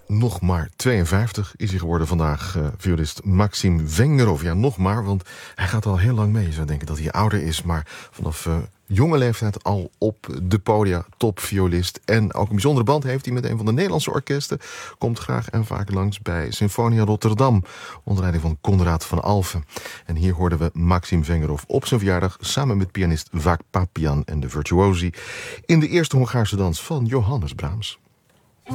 Nog maar 52 is hij geworden vandaag, violist Maxim Vengerov. Ja, nog maar, want hij gaat al heel lang mee. Je zou denken dat hij ouder is, maar vanaf jonge leeftijd al op de podia, topviolist. En ook een bijzondere band heeft hij met een van de Nederlandse orkesten. Komt graag en vaak langs bij Sinfonia Rotterdam, onder leiding van Konrad van Alphen. En hier hoorden we Maxim Vengerov op zijn verjaardag samen met pianist Vák Papian en de virtuosi in de eerste Hongaarse dans van Johannes Brahms.